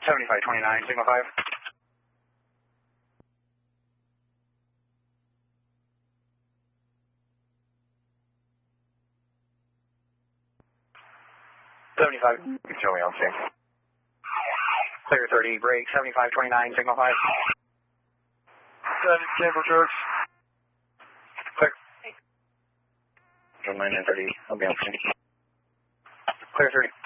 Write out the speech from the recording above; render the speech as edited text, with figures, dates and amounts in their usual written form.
7529, signal 5. Joey, I'll see. Clear 30, break, 7529, signal 5. Chamber Church. Clear. 930, I'll be on scene. Clear 30.